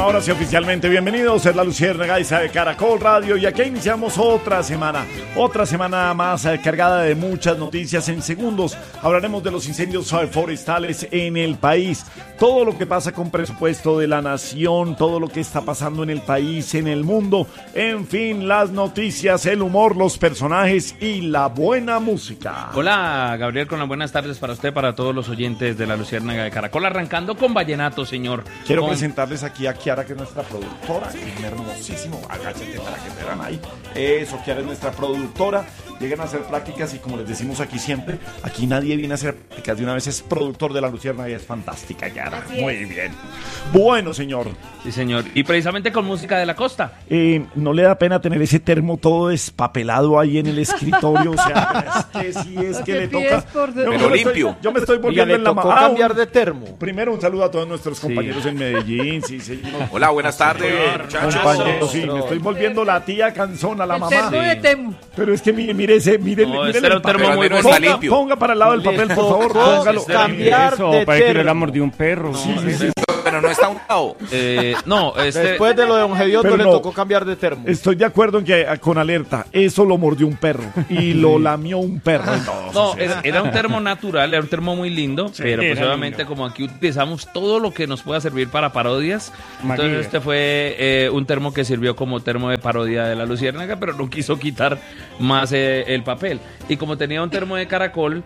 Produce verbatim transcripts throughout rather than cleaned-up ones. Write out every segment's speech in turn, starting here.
ahora sí oficialmente bienvenidos, es la Luciérnaga de Caracol Radio y aquí iniciamos otra semana, otra semana más eh, cargada de muchas noticias. En segundos hablaremos de los incendios eh, forestales en el país, todo lo que pasa con presupuesto de la nación, todo lo que está pasando en el país, en el mundo, en fin, las noticias, el humor, los personajes y la buena música. Hola Gabriel, con las buenas tardes para usted, para todos los oyentes de la Luciérnaga de Caracol, arrancando con vallenato, señor. Quiero con... presentarles aquí a Kiara, que es nuestra productora, es hermosísimo, agáchate para que te vean ahí. Eso, Kiara es nuestra productora. Lleguen a hacer prácticas y como les decimos aquí siempre, aquí nadie viene a hacer prácticas, de una vez es productor de la Luciérnaga y es fantástica, Kiara. Muy bien. Bueno, señor. Sí, señor. Y precisamente con música de la costa. Eh, ¿No le da pena tener ese termo todo despapelado ahí en el escritorio? O sea, es que sí es que le toca. Por de... Yo, Pero yo me limpio. Estoy, yo me estoy volviendo Oiga, en la tocó mamá. cambiar de termo. Primero un saludo a todos nuestros Sí. compañeros en Medellín. Sí, sí. Hola, buenas tardes, muchachos. Compañeros, sí, me estoy volviendo la tía canzona, la El mamá. termo de Temu. Pero es que mire, mire ese, mire, No, mire este el era un termo papel. muy Pero al menos bonito. está Ponga, limpio. ponga para el lado del papel, por favor, Tocó póngalo. este era cambiar Eso, de parece que lo la termo. mordió un perro. Sí, sí, sí. Pero no está untado. Eh, no, este... Después de lo de Don Gediondo Pero le no. tocó cambiar de termo. Estoy de acuerdo en que ah, con alerta, eso lo mordió un perro y lo lamió un perro. No, No, sí, sí. era, era un termo natural, era un termo muy lindo, pero pues era obviamente lindo. como aquí utilizamos todo lo que nos pueda servir para parodias, Maguire. entonces este fue eh, un termo que sirvió como termo de parodia de la Luciérnaga, pero no quiso quitar más eh, el papel. Y como tenía un termo de caracol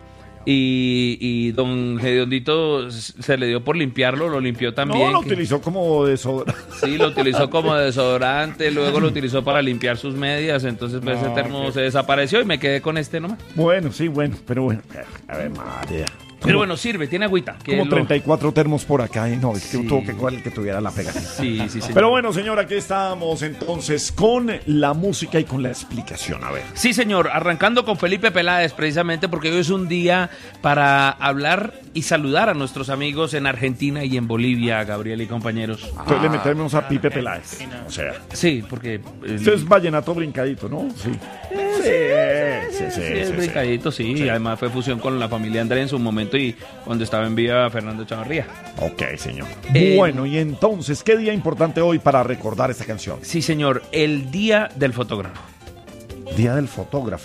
y, y don Gediondito se le dio por limpiarlo, lo limpió también. No, lo que- utilizó como desodorante. Sí, lo utilizó como desodorante, luego lo utilizó para limpiar sus medias, entonces pues, ese No, termo ok. se desapareció y me quedé con este nomás. Bueno, sí, bueno, pero bueno. A ver, madre. Pero bueno, sirve, tiene agüita. que Como lo- treinta y cuatro termos por acá, y no, es que Sí. tuvo que cuál el que tuviera la pegatina. Sí, sí, sí. Pero bueno, señor, aquí estamos entonces con la música y con la explicación. A ver. Sí, señor, arrancando con Felipe Peláez, precisamente porque hoy es un día para hablar y saludar a nuestros amigos en Argentina y en Bolivia, Gabriel y compañeros. Entonces le metemos a Pipe Peláez. O sea, Sí, porque... eh, esto es vallenato brincadito, ¿no? Sí. Sí, sí, sí. sí, sí, es sí. brincadito, sí, y además fue fusión con la familia André en su momento y cuando estaba en vida Fernando Chavarría. Ok, señor. Eh, Bueno, y entonces, ¿qué día importante hoy para recordar esta canción? Sí, señor, el Día del Fotógrafo. Día del fotógrafo.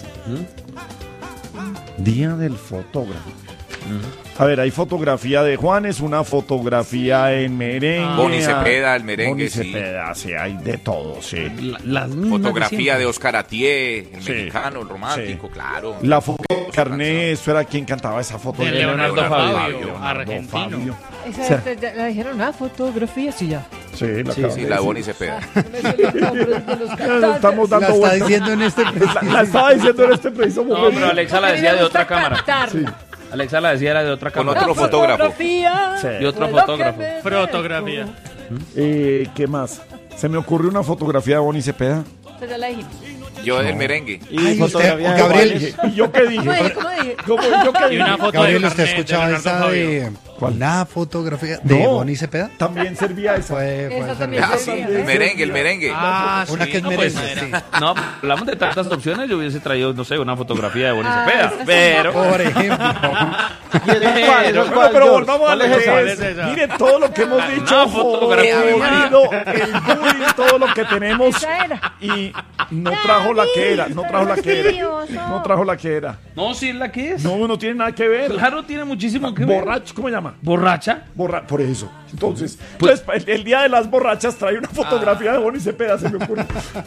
Día del fotógrafo. A ver, hay fotografía de Juanes, una fotografía en merengue. Boni Cepeda, el merengue, Boni sí. Cepeda, sí, hay de todo, sí. La- las mismas Fotografía siempre. de Oscar Atié, el Sí. mexicano, el romántico, Sí. claro. La foto de Carné, eso era quien cantaba esa foto. De Leonardo Fabio, Leonardo argentino. Fabio. Esa O sea, te- te- la dijeron, ah, fotografía, sí, ya. Sí, la Sí, acaban Sí, de la de decir. Boni Cepeda. No me sé los nombres de los Ya cantantes. estamos dando La está vueltas. diciendo en este preciso. La, la estaba diciendo en este preciso No, momento. pero Alexa la A mí decía me de gusta otra cámara. cantar. Sí. Alexa la decía era de otra Con cámara. otro La fotógrafo. fotografía Sí. Y otro fue lo que fotógrafo. me Fotografía. dejó. Eh, ¿Qué más? Se me ocurrió una fotografía de Boni Cepeda. Pues ya la dijimos. Yo del merengue. Y Ay, fotografía usted, de Gabriel. Juanes. ¿Y yo qué dije? ¿Cómo dije? ¿Cómo dije? ¿Cómo- yo qué Y dije? una foto Gabriel, de ¿usted carnet de escuchaba Leonardo esa Fabio. de ¿Cuál? la fotografía de No. Boni Cepeda? También servía esa. Fue, fue Esa esa también Ah, se sí, veía, el ¿eh? merengue, el merengue. Ah, Una sí, que es no, pues, merengue, era. sí. No, hablamos de tantas opciones, yo hubiese traído, no sé, una fotografía de Boni Cepeda, esa sí. pero... Por ejemplo. ¿Y esa es cuál? ¿Esa es Bueno, cuál, pero George? volvamos a ¿Cuál lo es que esa? ¿Cuál es. es esa? Mire todo lo que hemos dicho, Una fotografía. jodido, el bullying, todo lo que tenemos Esa era. y no trajo la que era, no trajo la que era, no trajo la que era. No, sí, ¿la que es? No, no tiene nada que ver. Claro, tiene muchísimo que ver. Borracho, ¿cómo se llama? ¿Borracha? Borra por eso. Entonces, entonces el, el día de las borrachas trae una fotografía de Boni Cepeda, se me ocurre.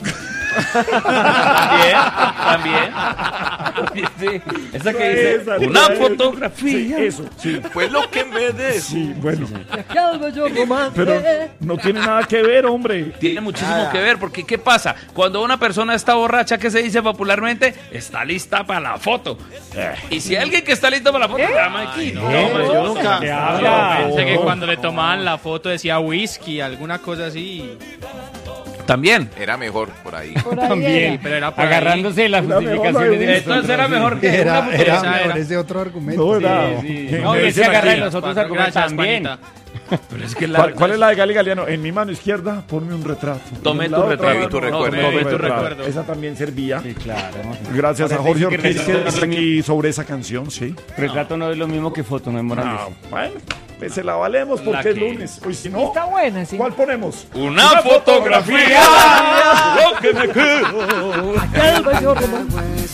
También, también. Sí, esa que dice, Esa, una esa, fotografía. Sí, eso, sí. Fue lo que me des. Sí, bueno. Y acá algo yo romance. Pero no tiene nada que ver, hombre. Tiene muchísimo que ver, porque ¿qué pasa? Cuando una persona está borracha, ¿qué se dice popularmente? Está lista para la foto. Y si alguien que está listo para la foto, llama aquí. No, hombre, Yo nunca. Yo habla? pensé que cuando le tomaban la foto decía whisky, alguna cosa así. También. Era mejor por ahí. Por ahí También, era. pero era por ahí. agarrándose de las Una mejor justificaciones de de Entonces era mejor que una Era, foto. era esa mejor, era. es de otro argumento. No, sí. era. sí. Me- No, me que dicen se agarra aquí. de los otros Cuatro, argumentos gracias, también. Juanita. Pero es que la- ¿Cuál, cuál es la de Gali Galeano? En mi mano izquierda, ponme un retrato. Tomé En la tu otra retrato. mano, Tu recuerdo. tomé Tomé tu tu retrato. recuerdo. Esa también servía. Sí, claro. Gracias a Parece Jorge que Ortiz que retrato está aquí sobre esa canción, sí. Retrato no es lo mismo que foto, no es No, Morales. bueno, Pues se la valemos porque La es que- lunes. Hoy si no, Está buena, sí. ¿cuál ponemos? Una fotografía. Lo que me quedo. Aquel bello romance.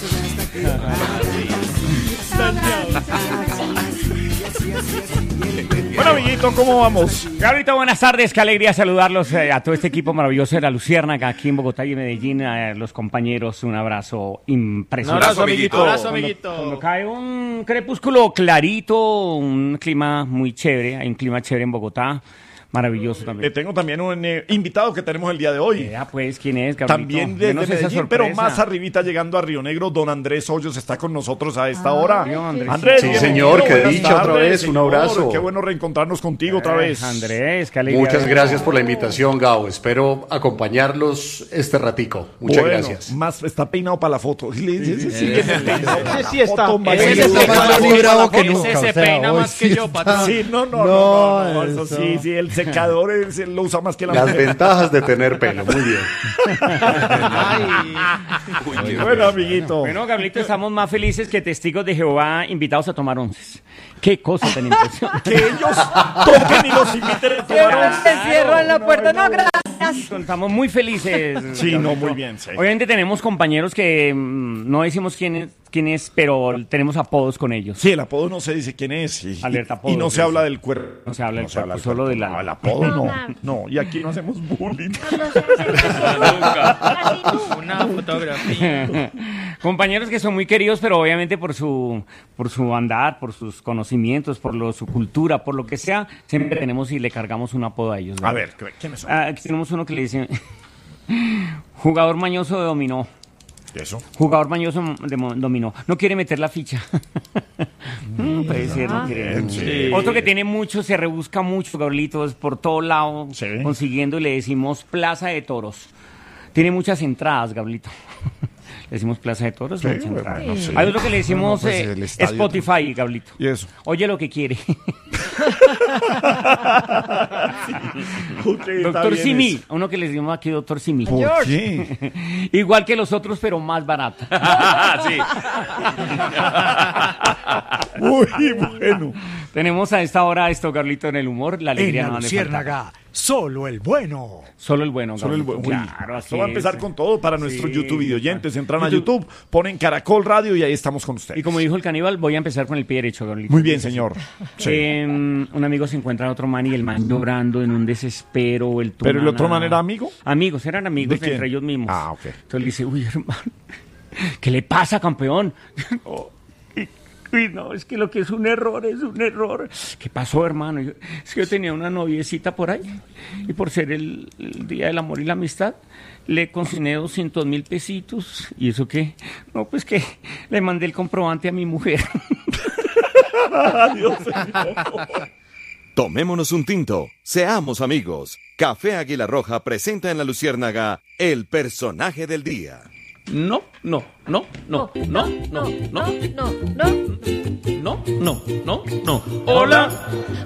Bueno, amiguito, ¿cómo vamos? Gabrielito, buenas tardes, qué alegría saludarlos eh, a todo este equipo maravilloso de la Luciérnaga aquí en Bogotá y en Medellín, a los compañeros, un abrazo Un impresionante. abrazo, amiguito. Abrazo, Cuando amiguito. cae un crepúsculo clarito, un clima muy chévere, hay un clima chévere en Bogotá, maravilloso Eh, también. tengo también un eh, invitado que tenemos el día de hoy. Ya pues, ¿quién es, Gabrielito? También desde Denos esa Medellín, pero sorpresa. más arribita llegando a Río Negro, don Andrés Hoyos está con nosotros a esta hora. Andrés. Andrés, Sí, bienvenido, señor, qué buenas dicha otra tardes, vez, un señor. abrazo. Qué bueno reencontrarnos contigo otra vez. Eh, Andrés, qué alegría. Muchas verlo. gracias por la invitación, Gao. Espero acompañarlos este ratico. Muchas Bueno, gracias. Más está peinado para la foto. Ese sí, sí, Ese sí está. Foto Ese más- sí está está. más librado que Ese nunca. se o sea, peina hoy más que sí yo, está- patrón. Sí, no, no, no, no, no, No, eso eso. sí, sí, el secador es- lo usa más que la Las mujer. ventajas de tener pelo. Muy bien. Bueno, amiguito. Bueno, Gabrielito, estamos más felices que testigos de Jehová invitados a tomar onces. Qué cosa tan impresionante. Que ellos toquen y los inviten a tomar once. Te cierro en la puerta. No, gracias. Estamos muy felices. Sí, no, Gabrielito. muy bien, sí. Obviamente tenemos compañeros que mm, no decimos quién es, quién es, pero tenemos apodos con ellos. Sí, el apodo no se dice quién es. Y, Alerta y- apodo, y no sí, se habla sí. del cuerpo. No se habla del cuerpo, del solo de la- No, el apodo no. No, y aquí no hacemos bullying. Una fotografía. Compañeros que son muy queridos, pero obviamente por su por su andar, por sus conocimientos, por lo, su cultura, por lo que sea, siempre tenemos y le cargamos un apodo a ellos. ¿no? A ver, ¿quiénes son? Ah, aquí tenemos uno que le dice jugador mañoso de dominó. Eso. Jugador mañoso de mo- dominó. No quiere meter la ficha. No puede ser, no quiere. Bien, sí. Otro que tiene mucho, se rebusca mucho, Gabrielitos, por todo lado, Sí. consiguiendo y le decimos Plaza de Toros. Tiene muchas entradas, Gabrielito. Le decimos Plaza de Toros, Sí, muchas bueno, entradas. no sé. Hay otro que le decimos No, no, pues eh, el estadio- Spotify, Gabrielito. Y eso. Oye lo que quiere. Ok, está Doctor bien Simi. eso. Uno que le decimos aquí, Doctor Simi. ¿Por qué? Igual que los otros, pero más barato. Sí. Muy bueno. Tenemos a esta hora esto, Carlito, en el humor. La En alegría la no ha de faltar. Luciérnaga, solo el bueno. Solo el bueno, Solo el Gabrielito. buen- Uy, Claro, así esto va a empezar es. con todo para nuestros Sí. YouTube videoyentes. Entran a YouTube. YouTube, ponen Caracol Radio y ahí estamos con ustedes. Y como dijo el caníbal, voy a empezar con el pie derecho, Gabrielito. Muy bien, señor. Sí. Eh, un amigo se encuentra a otro man y el man llorando en un desespero. El ¿Pero el otro tumana- man era amigo? Amigos, eran amigos ¿De quién? entre ellos mismos. Ah, ok. Entonces le dice, uy, hermano, ¿qué le pasa, campeón? Oh, y- Uy, no, es que lo que es un error, es un error. ¿Qué pasó, hermano? Yo- es que yo tenía una noviecita por ahí y por ser el, el Día del Amor y la Amistad, le consigné doscientos mil pesitos. ¿Y eso qué? No, pues que le mandé el comprobante a mi mujer. Tomémonos un tinto, seamos amigos. Café Águila Roja presenta en La Luciérnaga el personaje del día. No, no, no, no, no, no, no, no, no, no. no, no, no, no. Hola.